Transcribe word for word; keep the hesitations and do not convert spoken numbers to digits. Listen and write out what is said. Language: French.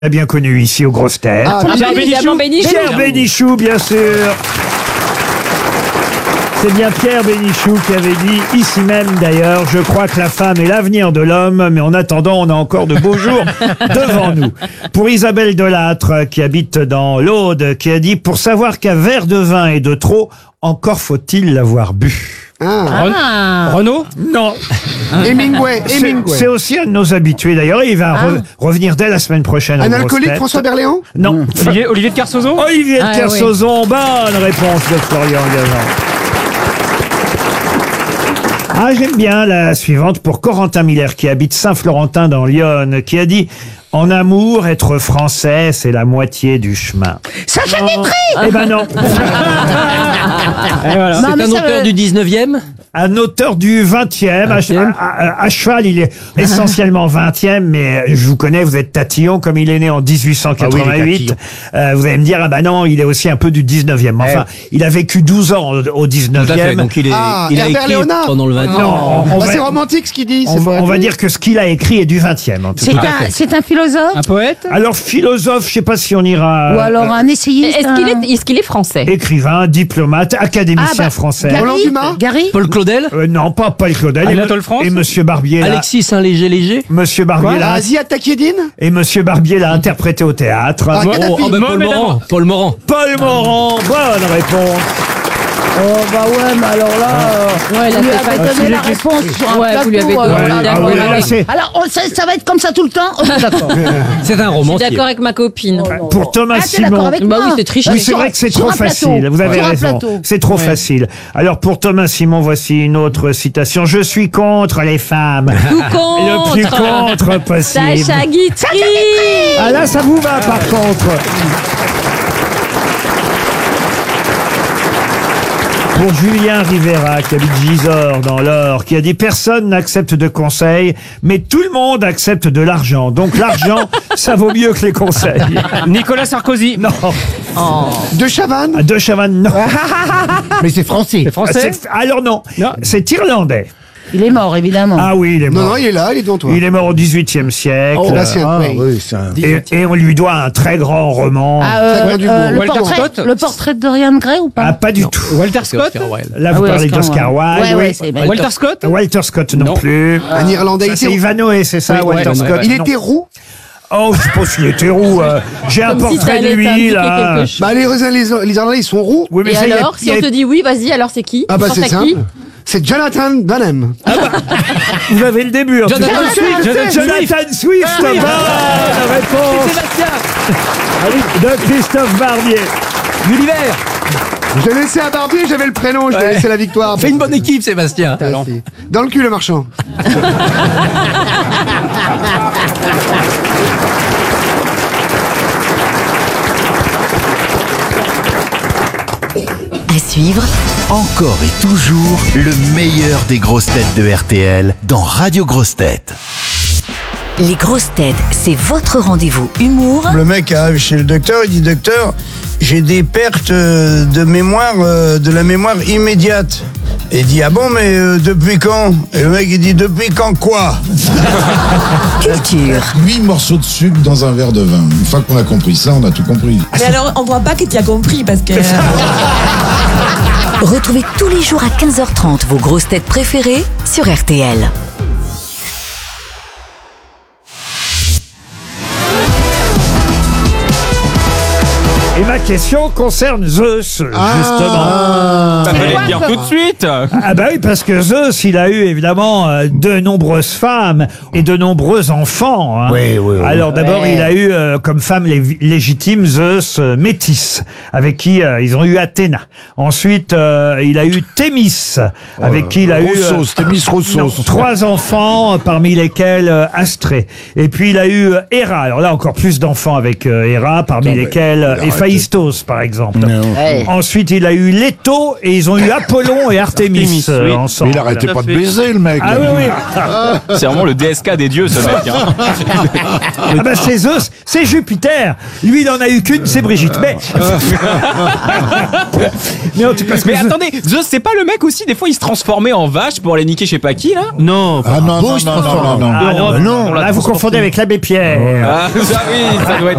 Bien connu ici aux grosses têtes. Ah, Pierre Bénichou. Bénichou. Pierre Bénichou, bien sûr. C'est bien Pierre Bénichou qui avait dit, ici même d'ailleurs, je crois que la femme est l'avenir de l'homme, mais en attendant, on a encore de beaux jours devant nous. Pour Isabelle Delattre, qui habite dans l'Aude, qui a dit, pour savoir qu'un verre de vin est de trop, encore faut-il l'avoir bu. Ah. Ah. Renaud? Non. Hemingway, C'est Hemingway. c'est aussi un de nos habitués d'ailleurs. Il va re- revenir dès la semaine prochaine. Un aux grosses alcoolique, têtes. François Berléand? Non. Olivier, Olivier de Kersauzon? Olivier de Ah, Kersauzon, bonne réponse de Florian Gazan. Ah, j'aime bien la suivante pour Corentin Miller qui habite Saint-Florentin dans l'Yonne, qui a dit « En amour, être français, c'est la moitié du chemin. » Sacha Guitry. Eh ben non. Et voilà. Non, C'est mais un ça auteur veut- du dix-neuvième. Un auteur du vingtième, à, vingtième. à- à- à cheval, il est essentiellement vingtième, mais je vous connais, vous êtes tatillon, comme il est né en dix-huit cent quatre-vingt-huit. Euh, vous allez me dire, ah bah non, il est aussi un peu du dix-neuvième. Enfin, il a vécu douze ans au, au Tout à fait. dix-neuvième. Donc il, est, Ah, il a Herbert écrit Léonard. pendant le vingtième. Non, on, on Bah, va, c'est romantique ce qu'il dit. on c'est va- pas- on va dire que ce qu'il a écrit est du vingtième, en tout C'est cas. un, c'est un philosophe Un poète? Alors, philosophe, je sais pas si on ira... ou alors un essayiste. Est-ce qu'il un- est, est-ce qu'il est français? Écrivain, diplomate, académicien Ah, bah, français. Gary, Roland Dumas Gary Paul Claudel. Euh, non, pas Paul Claudel. Et, Anatole France et Monsieur Barbier, là. Alexis Saint-Léger-Léger. Monsieur Barbier, là. Ah, Ziad Takiedine? Et Monsieur Barbier l'a interprété au théâtre. Ah, Oh, Kadhafi. oh, ben, Paul Mohamed Morand. Amand. Paul Morand. Paul Morand, bonne réponse. Oh bah ouais, mais alors là, euh, Ouais, là, vous lui c'est avez pas- donné la réponse sur un Ouais, plateau. vous lui avez donné. euh, Ouais, voilà. d'accord, oui, ouais. là, c'est- Alors, on- ça, ça va être comme ça tout le temps. Oh, d'accord. C'est un Je suis romancier. d'accord avec ma copine. Pour Thomas Ah, t'es d'accord Simon. avec Bah moi oui, c'est triché. Oui, Sur c'est un- vrai que c'est sur trop un plateau. facile. Vous avez Sur un raison. plateau. C'est trop facile. Alors pour Thomas Simon, voici une autre citation. Je suis contre les femmes. Tout contre. Le plus contre possible. Sacha Guitry. Ah là, ça vous va par contre. Pour Julien Rivera, qui habite Gisors dans l'Or, qui a dit « Personne n'accepte de conseils, mais tout le monde accepte de l'argent. Donc l'argent, ça vaut mieux que les conseils. Nicolas Sarkozy. » Non. De Chavannes? De Chavannes, non. Mais c'est français. C'est français? C'est- Alors non, Non. c'est irlandais. Il est mort, évidemment. Ah oui, il est Non, mort. non, il est là, il est devant toi. Il est mort au dix-huitième siècle. Oh, là, c'est un- Ah, oui. oui, c'est un... et, et on lui doit un très grand roman. Ah, euh, Très bien du euh, goût. le, Walter portrait, Scott le portrait de Dorian Gray ou pas? Ah, pas du tout. Walter Scott? Oscar Wilde. Là, vous Ah oui, parlez Oscar d'Oscar Wilde. Wilde. Ouais, oui. ouais, c'est Walter Scott? Walter Scott non, Non. plus. Un Irlandais. Ça, Il c'est était, Ivanhoe, c'est ça, Oui, Walter ouais, Scott. ouais. il non. était roux? Oh, je sais pas s'il était roux. euh, J'ai un Comme si ça portrait de allait lui, t'indiquer là. quelque chose. Bah, les, les, les Irlandais, ils sont roux. Oui, mais Et ça, il y a- alors, il si y a- on te dit oui, vas-y, alors c'est qui? Ah, bah, Tu c'est penses à qui? simple. C'est Jonathan Dunham. Vous avez le début. en tout cas. Jonathan Swift. Jonathan Swift. Bonne réponse de Christophe Barbier. L'univers. J'ai laissé à Barbier, j'avais le prénom, je lui ai laissé la victoire. Fais une bonne équipe, Sébastien. Merci. Dans le cul, le marchand. À suivre, Encore et toujours le meilleur des grosses têtes de R T L dans Radio Grosses Têtes. les grosses têtes, c'est votre rendez-vous humour Le mec arrive chez le docteur, il dit « Docteur, j'ai des pertes euh, de mémoire, euh, de la mémoire immédiate. » Et il dit « Ah bon, mais euh, depuis quand ?» Et le mec, il dit « Depuis quand quoi ?» culture. huit morceaux de sucre dans un verre de vin. Une fois qu'on a compris ça, on a tout compris. Mais alors, on voit pas que tu as compris parce que. Retrouvez tous les jours à quinze heures trente vos grosses têtes préférées sur R T L. Et ma question concerne Zeus, Ah. justement. Ça fallait le dire tout de suite. Ah bah oui, parce que Zeus, il a eu évidemment euh, de nombreuses femmes et de nombreux enfants. Hein. Oui, oui, oui. Alors d'abord, il a eu euh, comme femme lé- légitime Zeus euh, Métis, avec qui euh, ils ont eu Athéna. Ensuite, euh, il a eu Thémis, avec qui il a eu euh, Rousseau, Thémis Rousseau. non, trois enfants, euh, parmi lesquels euh, Astrée. Et puis il a eu euh, Héra. Alors là, encore plus d'enfants avec euh, Héra, parmi Attends, lesquels mais euh, arrêtez. Héphaïstos, par exemple. Non. Ensuite, il a eu Leto et ils ont eu Apollon et Artémis Artémis, euh, oui. ensemble. Mais il arrêtait Tout à pas de fait. baiser, le mec. Ah oui, oui. C'est vraiment le D S K des dieux, ce mec. Hein. Ah bah c'est Zeus, c'est Jupiter. Lui, il en a eu qu'une, c'est Brigitte. Mais, mais en tout cas, parce que Mais Zeus- attendez, Zeus, c'est pas le mec aussi, des fois, il se transformait en vache pour aller niquer je sais pas qui, là? Non. Ah non, non, il se non, non, transforme. non, non. Ah non, on l'a là vous transporté. confondez avec l'abbé Pierre. Ah, ça oui, ça doit être